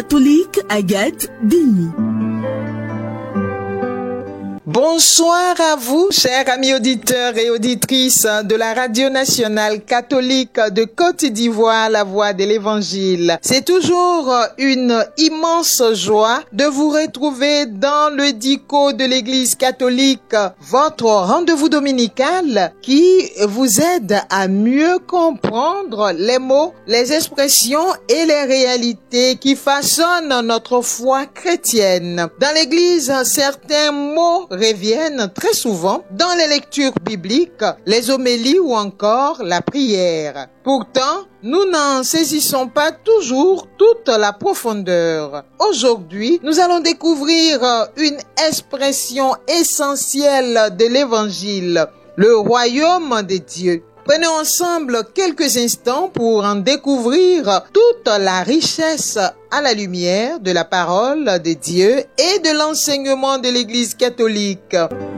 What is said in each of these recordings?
Catholique Agathe Denis. Bonsoir à vous, chers amis auditeurs et auditrices de la Radio Nationale Catholique de Côte d'Ivoire, la voix de l'Évangile. C'est toujours une immense joie de vous retrouver dans le dico de l'Église catholique, votre rendez-vous dominical qui vous aide à mieux comprendre les mots, les expressions et les réalités qui façonnent notre foi chrétienne. Dans l'Église, certains mots reviennent très souvent dans les lectures bibliques, les homélies ou encore la prière. Pourtant, nous n'en saisissons pas toujours toute la profondeur. Aujourd'hui, nous allons découvrir une expression essentielle de l'Évangile, le royaume de Dieu. Prenons ensemble quelques instants pour en découvrir toute la richesse à la lumière de la parole de Dieu et de l'enseignement de l'Église catholique.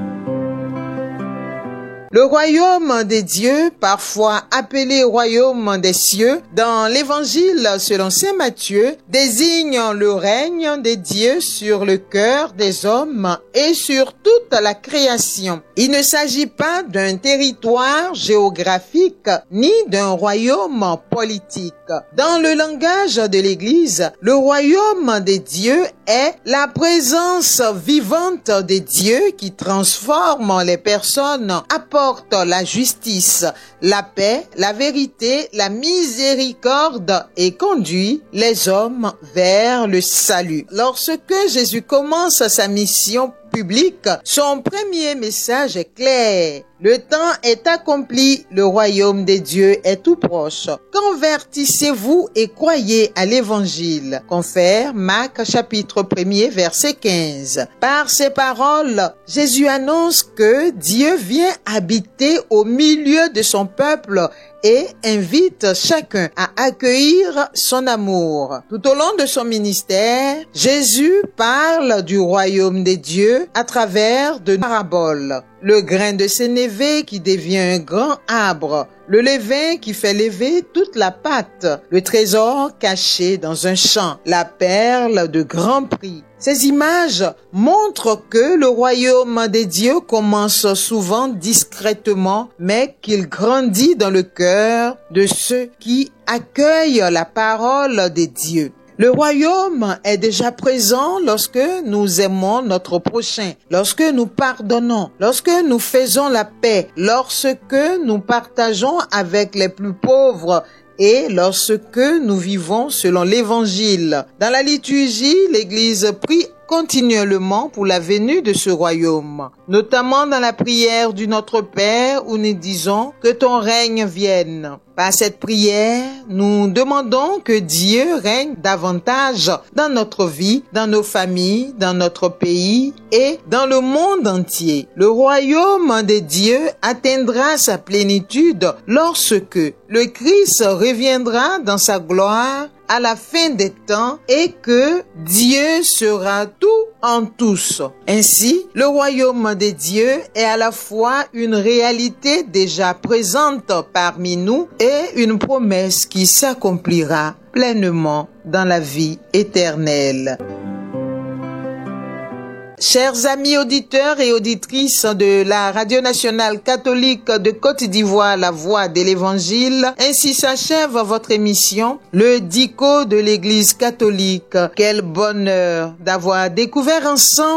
Le royaume des dieux, parfois appelé royaume des cieux, dans l'Évangile selon saint Matthieu, désigne le règne des dieux sur le cœur des hommes et sur toute la création. Il ne s'agit pas d'un territoire géographique ni d'un royaume politique. Dans le langage de l'Église, le royaume des dieux est la présence vivante des dieux qui transforme les personnes, apporte la justice, la paix, la vérité, la miséricorde et conduit les hommes vers le salut. Lorsque Jésus commence sa mission public, son premier message est clair. Le temps est accompli, le royaume des dieux est tout proche. Convertissez-vous et croyez à l'évangile. Confère Marc chapitre 1er verset 15. Par ces paroles, Jésus annonce que Dieu vient habiter au milieu de son peuple et invite chacun à accueillir son amour. Tout au long de son ministère, Jésus parle du royaume des dieux à travers de paraboles. Le grain de sénévé qui devient un grand arbre, le levain qui fait lever toute la pâte, le trésor caché dans un champ, la perle de grand prix. Ces images montrent que le royaume des dieux commence souvent discrètement, mais qu'il grandit dans le cœur de ceux qui accueillent la parole des dieux. Le royaume est déjà présent lorsque nous aimons notre prochain, lorsque nous pardonnons, lorsque nous faisons la paix, lorsque nous partageons avec les plus pauvres et lorsque nous vivons selon l'Évangile. Dans la liturgie, l'Église prie continuellement pour la venue de ce royaume, notamment dans la prière du Notre Père où nous disons que ton règne vienne. Par cette prière, nous demandons que Dieu règne davantage dans notre vie, dans nos familles, dans notre pays et dans le monde entier. Le royaume de Dieu atteindra sa plénitude lorsque le Christ reviendra dans sa gloire à la fin des temps et que Dieu sera tout en tous. Ainsi, le royaume des dieux est à la fois une réalité déjà présente parmi nous et une promesse qui s'accomplira pleinement dans la vie éternelle. Chers amis auditeurs et auditrices de la Radio Nationale Catholique de Côte d'Ivoire, la voix de l'Évangile, ainsi s'achève votre émission, le dico de l'Église catholique. Quel bonheur d'avoir découvert ensemble